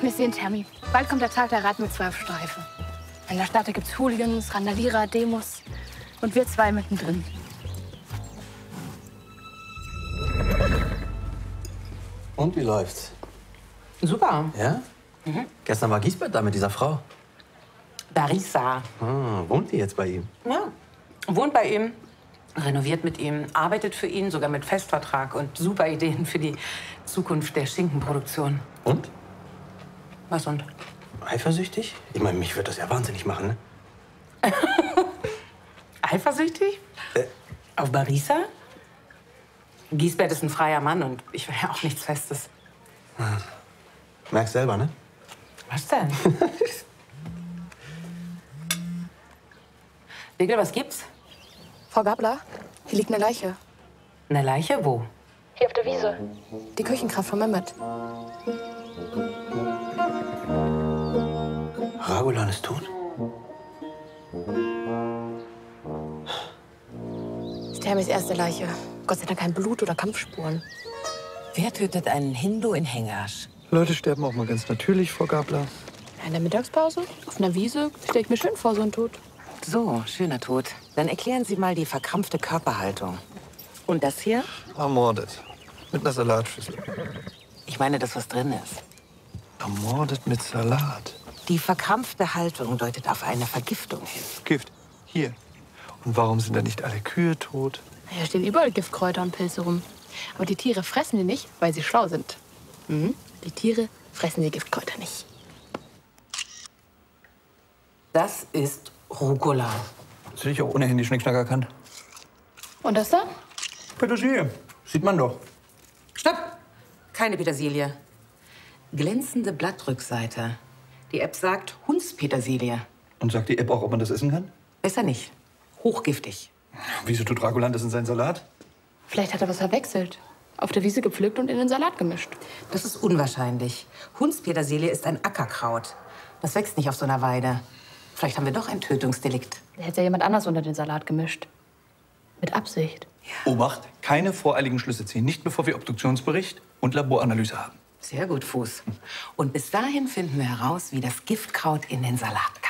Wir sehen Tammy. Bald kommt der Tag der Rat mit 12 Streifen. In der Stadt gibt's Hooligans, Randalierer, Demos. Und wir zwei mittendrin. Und wie läuft's? Super. Ja? Gestern war Giesbert da mit dieser Frau. Larissa. Wohnt die jetzt bei ihm? Ja. Wohnt bei ihm, renoviert mit ihm, arbeitet für ihn, sogar mit Festvertrag und super Ideen für die Zukunft der Schinkenproduktion. Und? Was und? Eifersüchtig? Ich meine, mich würde das ja wahnsinnig machen, ne? Eifersüchtig? Auf Larissa? Giesbert ist ein freier Mann und ich will ja auch nichts Festes. Merkst selber, ne? Was denn? Wickel, was gibt's? Frau Gabler, hier liegt eine Leiche. Eine Leiche? Wo? Hier auf der Wiese. Die Küchenkraft von Mehmet. Ragulan ist tot? Das ist Tammys erste Leiche. Gott sei Dank kein Blut oder Kampfspuren. Wer tötet einen Hindu in Hengasch? Leute sterben auch mal ganz natürlich, Frau Gabler. In der Mittagspause, auf einer Wiese, stelle ich mir schön vor, so ein Tod. So, schöner Tod. Dann erklären Sie mal die verkrampfte Körperhaltung. Und das hier? Ermordet. Mit einer Salatschüssel. Ich meine, das, was drin ist. Ermordet mit Salat. Die verkrampfte Haltung deutet auf eine Vergiftung hin. Gift. Hier. Und warum sind da nicht alle Kühe tot? Hier stehen überall Giftkräuter und Pilze rum. Aber die Tiere fressen die nicht, weil sie schlau sind. Die Tiere fressen die Giftkräuter nicht. Das ist Rucola. Das hätte ich auch ohne Handy-Schnickschnack erkannt. Und das da? Petersilie. Sieht man doch. Stopp! Keine Petersilie. Glänzende Blattrückseite. Die App sagt Hundspetersilie. Und sagt die App auch, ob man das essen kann? Besser nicht. Hochgiftig. Wieso tut Ragulan das in seinen Salat? Vielleicht hat er was verwechselt. Auf der Wiese gepflückt und in den Salat gemischt. Das ist unwahrscheinlich. Hundspetersilie ist ein Ackerkraut. Das wächst nicht auf so einer Weide. Vielleicht haben wir doch ein Tötungsdelikt. Da hätte ja jemand anders unter den Salat gemischt. Mit Absicht. Obacht, keine voreiligen Schlüsse ziehen. Nicht bevor wir Obduktionsbericht und Laboranalyse haben. Sehr gut, Fuß. Und bis dahin finden wir heraus, wie das Giftkraut in den Salat